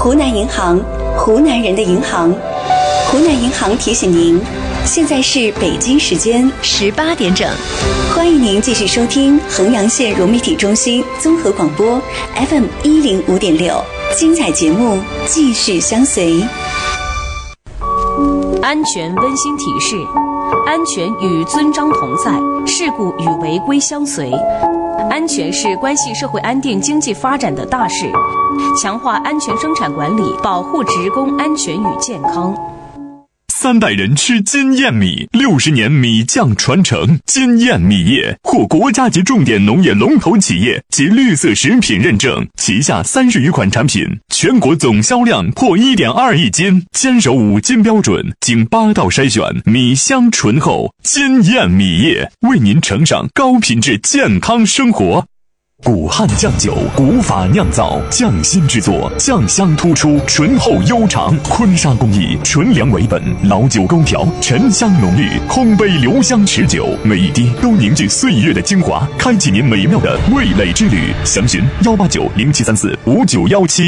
湖南银行，湖南人的银行。湖南银行提醒您，现在是北京时间 18点整。 欢迎您继续收听衡阳县融媒体中心综合广播 FM 105.6，精彩节目继续相随。 安全温馨提示：安全与遵章同在，事故与违规相随。安全是关系社会安定、经济发展的大事，强化安全生产管理，保护职工安全与健康。 3代人吃金燕米，60年米酱传承。金燕米业获国家级重点农业龙头企业及绿色食品认证，旗下30余款产品，全国总销量破1.2亿斤，坚守5金标准，经8道筛选，米香醇厚。金燕米业为您呈上高品质健康生活。古汉酱酒，古法酿造，匠心制作，酱香突出，醇厚悠长。坤沙工艺，纯粮为本，老酒勾调，沉香浓郁，烘焙留香持久，每一滴都凝聚岁月的精华，开启您美妙的味蕾之旅。详询18907345917。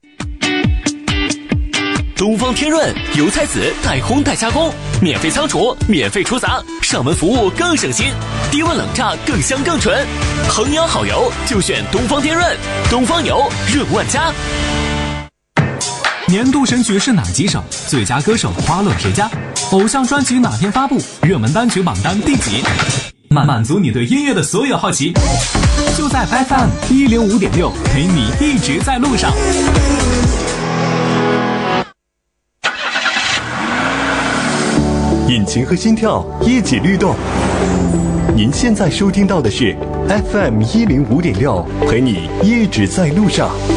东方天润油菜籽代烘代加工，免费仓储，免费出杂，上门服务更省心，低温冷榨更香更纯。衡阳好油就选东方天润，东方油润万家。 年度神曲是哪几首？最佳歌手花落谁家？偶像专辑哪天发布？热门单曲榜单第几？满足你对音乐的所有好奇，就在 FM 105.6，陪你一直在路上。 引擎和心跳一起律动。您现在收听到的是 FM 105.6，陪你一直在路上。